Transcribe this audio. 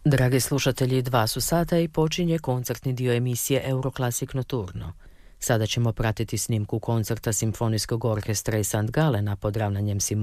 Dragi slušatelji, 2 su sata i počinje koncertni dio emisije Euroclassic Nocturno. Sada ćemo pratiti snimku koncerta Simfonijskog orkestra iz St. Galena pod ravnanjem Simona